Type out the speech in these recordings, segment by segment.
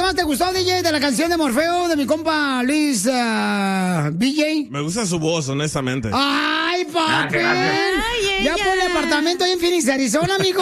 más te gustó, DJ, de la canción de Morfeo de mi compa Luis BJ? Me gusta su voz, honestamente. ¡Ay, papi! Ya por el apartamento ahí en Phoenix, Arizona, amigo.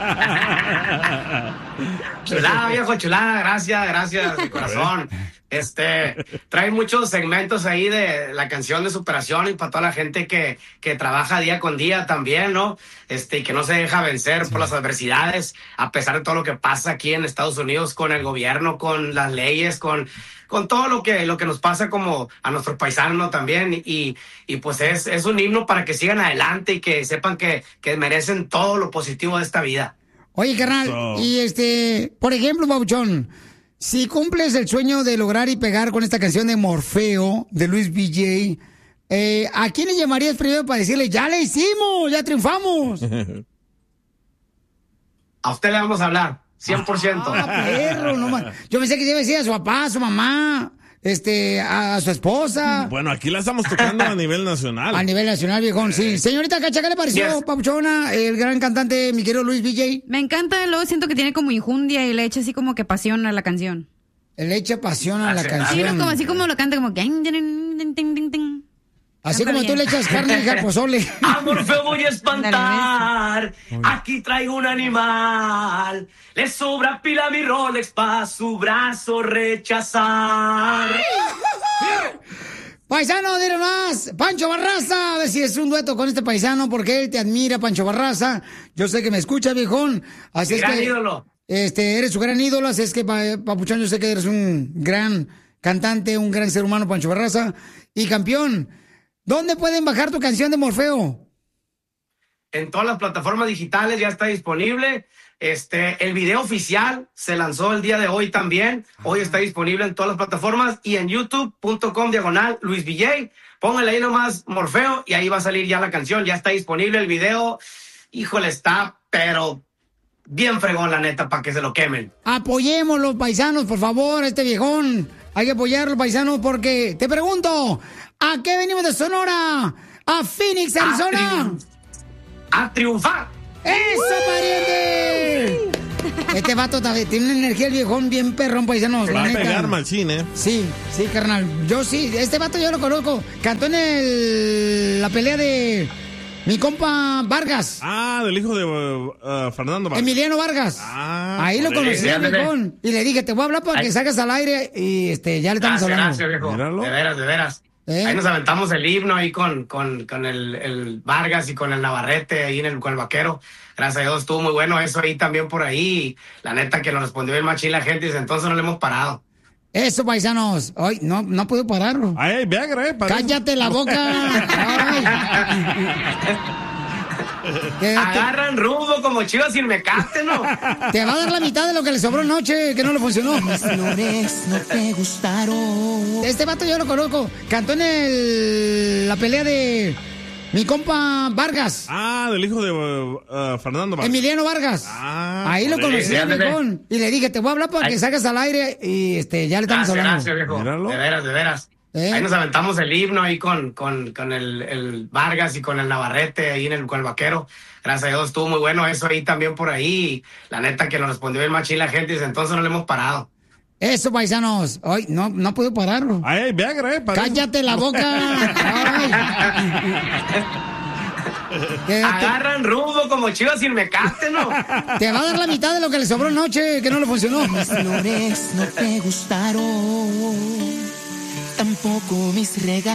Chulada, viejo, chulada. Gracias, de corazón. Trae muchos segmentos ahí de la canción de superación y para toda la gente que trabaja día con día también, ¿no? Y que no se deja vencer por las adversidades, a pesar de todo lo que pasa aquí en Estados Unidos con el gobierno, con las leyes, con todo lo que nos pasa como a nuestros paisanos también. Y pues es un himno para que sigan adelante y que sepan que merecen todo lo positivo de esta vida. Oye, carnal, y por ejemplo, Babuchón, si cumples el sueño de lograr y pegar con esta canción de Morfeo, de Luis BJ, ¿a quién le llamarías primero para decirle, ya le hicimos, ya triunfamos? A usted le vamos a hablar, 100%. Perro, no más. Yo pensé que iba a decir a su papá, a su mamá, a su esposa. Bueno, aquí la estamos tocando a nivel nacional. A nivel nacional, viejón, sí. Señorita Cacha, ¿qué le pareció, Papuchona, el gran cantante, mi querido Luis BJ? Me encanta, luego siento que tiene como injundia y le echa así como que pasión a la canción. Le echa pasión a la canción. Sí, como así como lo canta, como que... Así como tú le echas carne al pozole. A Morfeo voy a espantar. Aquí traigo un animal. Le sobra pila a mi Rolex pa' su brazo rechazar. Paisano, dile más. Pancho Barraza, a ver si es un dueto con este paisano, porque él te admira, Pancho Barraza. Yo sé que me escucha, viejón. Así es gran que ídolo. Eres su gran ídolo, así es que, Papuchón, yo sé que eres un gran cantante, un gran ser humano, Pancho Barraza. Y campeón, ¿dónde pueden bajar tu canción de Morfeo? En todas las plataformas digitales ya está disponible. El video oficial se lanzó el día de hoy también. Hoy está disponible en todas las plataformas y en youtube.com/Luis BJ. Póngale ahí nomás Morfeo y ahí va a salir ya la canción. Ya está disponible el video. Híjole, está, pero bien fregón, la neta, para que se lo quemen. Apoyemos los paisanos, por favor, a este viejón. Hay que apoyarlo, paisanos, porque te pregunto, ¿a qué venimos de Sonora? ¿A Phoenix, Arizona? ¡A triunfar! ¡Eso, pariente! Este vato tiene una energía, el viejón, bien perrón, paisanos. Va a pegar machín, ¿eh? Sí, carnal. Yo sí, este vato yo lo conozco. Cantó en la pelea de mi compa Vargas. Ah, del hijo de Fernando Vargas. Emiliano Vargas. Ahí lo conocí, viejón. Y le dije, te voy a hablar para que salgas al aire. Y ya le estamos hablando. Gracias, viejo. Míralo. De veras. Ahí nos aventamos el himno ahí con el Vargas y con el Navarrete ahí con el Vaquero. Gracias a Dios estuvo muy bueno eso ahí también por ahí. La neta que nos respondió bien machín la gente y desde entonces no le hemos parado. Eso, paisanos. Ay, no puedo pararlo. Ay, Viagra, cállate la boca. Agarran rumbo como Chivas sin mecate, ¿no? Te va a dar la mitad de lo que le sobró anoche, que no le funcionó. Mis flores no te gustaron. Este vato yo lo conozco. Cantó en la pelea de mi compa Vargas. Ah, del hijo de Fernando Vargas. Emiliano Vargas. Ahí lo conocí, viejón. Y le dije, te voy a hablar para que salgas al aire. Y ya le estamos hablando. Gracias, viejo. Míralo. De veras. Ahí nos aventamos el himno ahí con el Vargas y con el Navarrete ahí con el Vaquero. Gracias a Dios estuvo muy bueno eso ahí también por ahí. La neta que nos respondió bien machín la gente y desde entonces no le hemos parado. Eso, paisanos. Ay, no puedo pararlo. Ay, Viagra, cállate la boca. Agarran rumbo como Chivas sin mecate, ¿no? Te va a dar la mitad de lo que le sobró anoche, que no le funcionó. Mis flores no te gustaron. Tampoco mis regalos.